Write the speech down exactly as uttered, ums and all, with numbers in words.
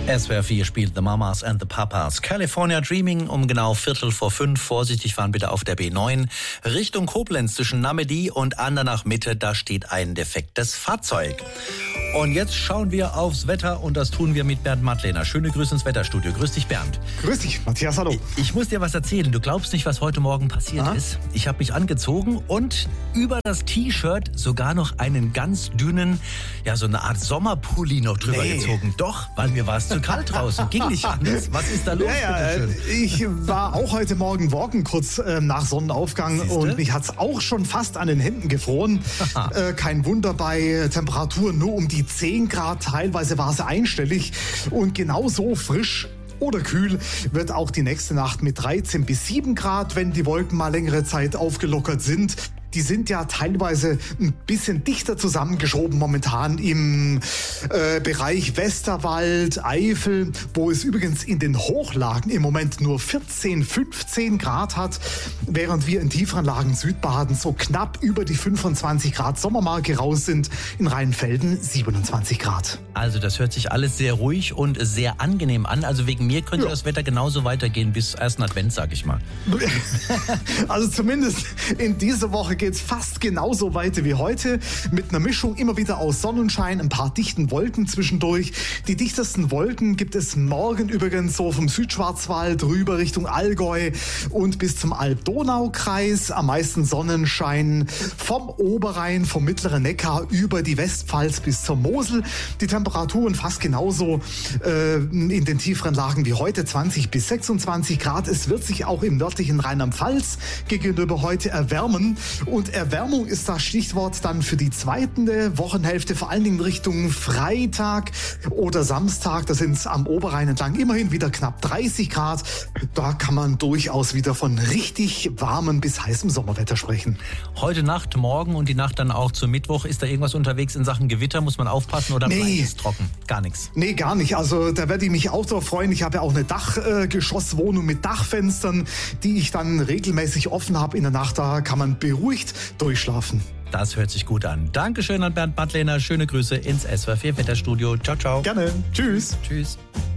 S W R vier spielt The Mamas and the Papas. California Dreaming um genau Viertel vor fünf. Vorsichtig fahren bitte auf der B neun. Richtung Koblenz zwischen Namedy und Andernach Mitte, da steht ein defektes Fahrzeug. Und jetzt schauen wir aufs Wetter und das tun wir mit Bernd Madlener. Schöne Grüße ins Wetterstudio. Grüß dich, Bernd. Grüß dich, Matthias, hallo. Ich, ich muss dir was erzählen. Du glaubst nicht, was heute Morgen passiert ah. ist. Ich habe mich angezogen und über das T-Shirt sogar noch einen ganz dünnen, ja so eine Art Sommerpulli noch drüber nee. gezogen. Doch, weil mir war es zu kalt draußen. Ging nicht anders. Was ist da los? Ja, ja, ich war auch heute Morgen walken, kurz äh, nach Sonnenaufgang. Siehste? Und mich hat es auch schon fast an den Händen gefroren. äh, kein Wunder bei Temperaturen nur um die zehn Grad. Teilweise war es einstellig. Und genauso frisch oder kühl wird auch die nächste Nacht mit dreizehn bis sieben Grad, wenn die Wolken mal längere Zeit aufgelockert sind. Die sind ja teilweise ein bisschen dichter zusammengeschoben momentan im äh, Bereich Westerwald, Eifel, wo es übrigens in den Hochlagen im Moment nur vierzehn, fünfzehn Grad hat, während wir in tieferen Lagen Südbaden so knapp über die fünfundzwanzig Grad Sommermarke raus sind, in Rheinfelden siebenundzwanzig Grad. Also das hört sich alles sehr ruhig und sehr angenehm an. Also wegen mir könnte ja. das Wetter genauso weitergehen bis ersten Advent, sag ich mal. Also zumindest in dieser Woche geht es fast genauso weiter wie heute, mit einer Mischung immer wieder aus Sonnenschein, ein paar dichten Wolken zwischendurch. Die dichtesten Wolken gibt es morgen übrigens so vom Südschwarzwald rüber Richtung Allgäu und bis zum Alb-Donau-Kreis. Am meisten Sonnenschein vom Oberrhein, vom mittleren Neckar über die Westpfalz bis zur Mosel. Die Temperaturen fast genauso äh, in den tieferen Lagen wie heute, zwanzig bis sechsundzwanzig Grad. Es wird sich auch im nördlichen Rheinland-Pfalz gegenüber heute erwärmen. Und Erwärmung ist das Stichwort dann für die zweite Wochenhälfte, vor allen Dingen Richtung Freitag oder Samstag. Da sind es am Oberrhein entlang immerhin wieder knapp dreißig Grad. Da kann man durchaus wieder von richtig warmem bis heißem Sommerwetter sprechen. Heute Nacht, morgen und die Nacht dann auch zum Mittwoch. Ist da irgendwas unterwegs in Sachen Gewitter? Muss man aufpassen oder nee. bleibt es trocken? Gar nichts? Nee, gar nicht. Also da werde ich mich auch drauf freuen. Ich habe ja auch eine Dachgeschosswohnung mit Dachfenstern, die ich dann regelmäßig offen habe in der Nacht. Da kann man beruhigt durchschlafen. Das hört sich gut an. Dankeschön an Bernd Madlener. Schöne Grüße ins S W R vier Wetterstudio. Ciao, ciao. Gerne. Tschüss. Tschüss.